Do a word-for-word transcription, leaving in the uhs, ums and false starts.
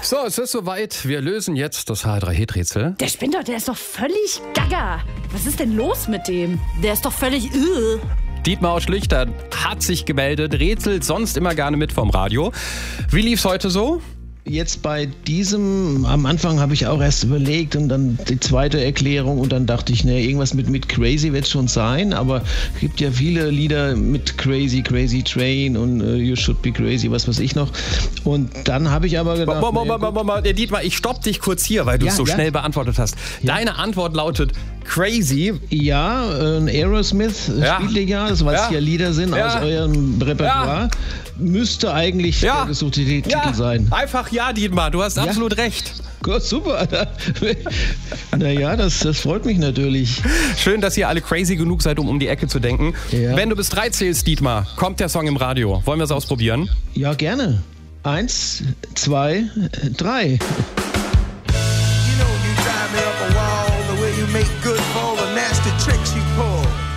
So, es ist soweit. Wir lösen jetzt das H drei Hit-Rätsel. Der spinnt doch, der ist doch völlig gaga. Was ist denn los mit dem? Der ist doch völlig... Uh. Dietmar aus Schlüchtern hat sich gemeldet, rätselt sonst immer gerne mit vom Radio. Wie lief's heute so? Jetzt bei diesem, am Anfang habe ich auch erst überlegt und dann die zweite Erklärung und dann dachte ich, ne, irgendwas mit, mit Crazy wird es schon sein, aber es gibt ja viele Lieder mit Crazy, Crazy Train und uh, You Should Be Crazy, was weiß ich noch. Und dann habe ich aber gedacht... Moment, Moment, Moment, Moment, Dietmar, ich stopp dich kurz hier, weil du es Ja, so ja. schnell beantwortet hast. Ja. Deine Antwort lautet Crazy. Ja, äh, Aerosmith Ja. spielt ihr ja, das, weil es Ja. ja Lieder sind Ja. aus eurem Repertoire. Müsste eigentlich Ja. der gesuchte Titel Ja, sein. einfach ja, Dietmar, du hast absolut recht. Gut, super. Naja, das, das freut mich natürlich. Schön, dass ihr alle crazy genug seid, um um die Ecke zu denken. Ja. Wenn du bis drei zählst, Dietmar, kommt der Song im Radio. Wollen wir es ausprobieren? Ja, gerne. Eins, zwei, drei.